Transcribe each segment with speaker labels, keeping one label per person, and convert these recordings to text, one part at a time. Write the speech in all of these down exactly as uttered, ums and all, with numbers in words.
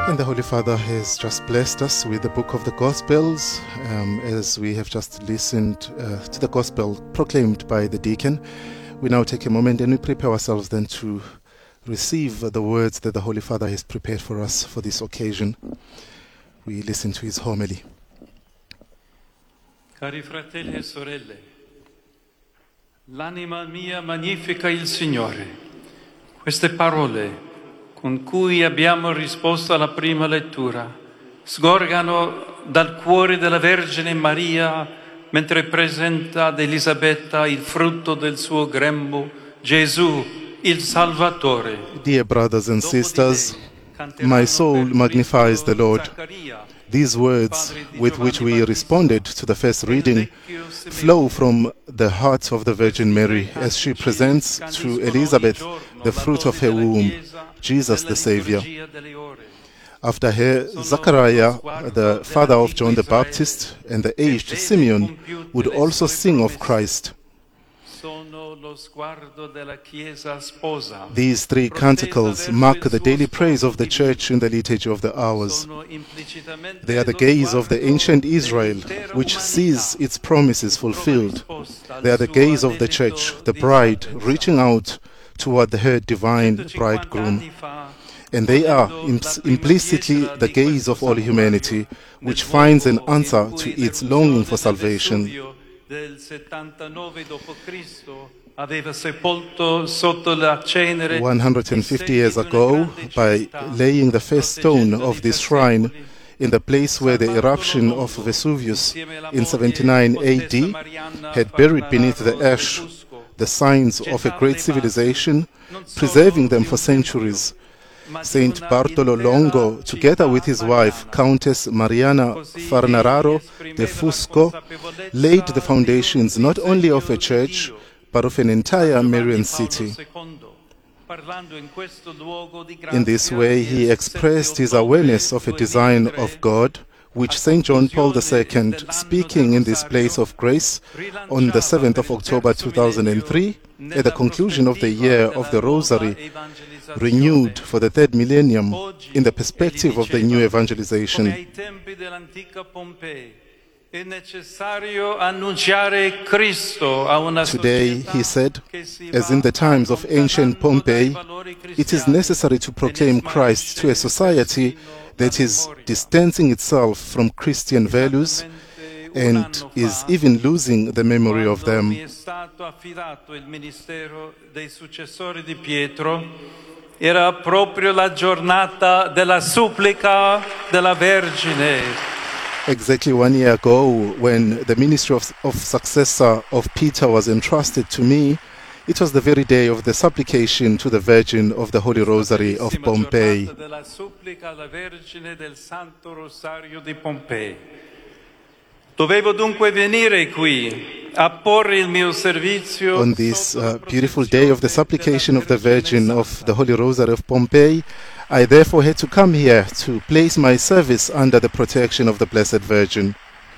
Speaker 1: And the Holy Father has just blessed us with the book of the Gospels, um, as we have just listened uh, to the Gospel proclaimed by the deacon. We now take a moment and we prepare ourselves then to receive the words that the Holy Father has prepared for us for this occasion. We listen to his homily.
Speaker 2: Cari fratelli e sorelle, l'anima mia magnifica il Signore. Queste parole con cui abbiamo risposto alla prima lettura sgorgano dal cuore della Vergine Maria mentre presenta ad Elisabetta il frutto del suo grembo, Gesù, il Salvatore.
Speaker 1: Dear brothers and sisters, my soul magnifies the Lord. These words with which we responded to the first reading flow from the heart of the Virgin Mary as she presents to Elizabeth the fruit of her womb, Jesus the Savior. After her, Zachariah, the father of John the Baptist, and the aged Simeon would also sing of Christ. These three canticles mark the daily praise of the Church in the liturgy of the hours. They are the gaze of the ancient Israel, which sees its promises fulfilled. They are the gaze of the Church, the bride, reaching out toward her divine bridegroom. And they are imp- implicitly the gaze of all humanity, which finds an answer to its longing for salvation. one hundred fifty years ago, by laying the first stone of this shrine in the place where the eruption of Vesuvius in seventy-nine A D had buried beneath the ash the signs of a great civilization, preserving them for centuries, Saint Bartolo Longo, together with his wife, Countess Mariana Farnararo de Fusco, laid the foundations not only of a church, but of an entire Marian city. In this way, he expressed his awareness of a design of God, which Saint John Paul the Second, speaking in this place of grace on the seventh of October two thousand three, at the conclusion of the year of the Rosary, renewed for the third millennium in the perspective of the new evangelization. Today, he said, as in the times of ancient Pompeii, it is necessary to proclaim Christ to a society that is distancing itself from Christian values and is even losing the memory of them.
Speaker 2: Era proprio la giornata della supplica della Vergine.
Speaker 1: Exactly one year ago, when the ministry of, of successor of Peter was entrusted to me, it was the very day of the supplication to the Virgin of the Holy Rosary of Pompeii.
Speaker 2: Dovevo dunque venire qui a porre il mio servizio.
Speaker 1: On this uh, beautiful day of the supplication of the Virgin of the Holy Rosary of Pompeii, I therefore had to come here to place my service under the protection of the Blessed Virgin.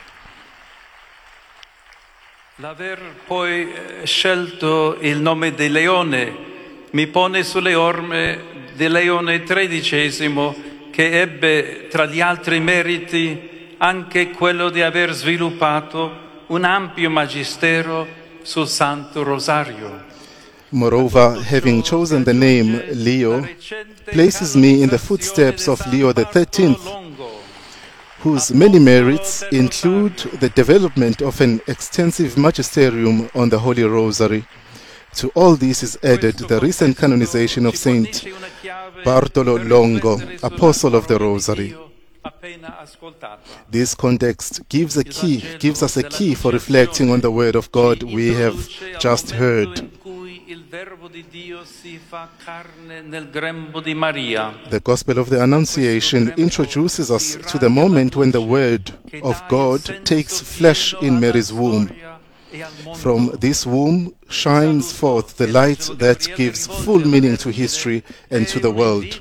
Speaker 2: L'aver poi scelto il nome di Leone mi pone sulle orme di Leone tredicesimo, che ebbe tra gli altri meriti anche quello di aver sviluppato un ampio magistero sul Santo Rosario.
Speaker 1: Moreover, having chosen the name Leo, places me in the footsteps of Leo the thirteenth, whose many merits include the development of an extensive magisterium on the Holy Rosary. To all this is added the recent canonization of Saint Bartolo Longo, Apostle of the Rosary. This context gives a key, gives us a key for reflecting on the Word of God we have just heard. The Gospel of the Annunciation introduces us to the moment when the Word of God takes flesh in Mary's womb. From this womb shines forth the light that gives full meaning to history and to the world.